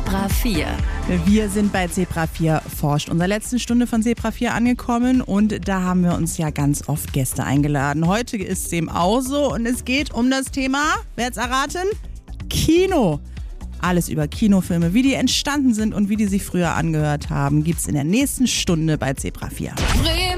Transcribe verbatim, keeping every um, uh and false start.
Zebra vier. Wir sind bei Zebra vier forscht, unserer letzten Stunde von Zebra vier angekommen, und da haben wir uns ja ganz oft Gäste eingeladen. Heute ist es dem auch so und es geht um das Thema, wer hat's erraten? Kino. Alles über Kinofilme, wie die entstanden sind und wie die sich früher angehört haben, gibt's in der nächsten Stunde bei Zebra vier.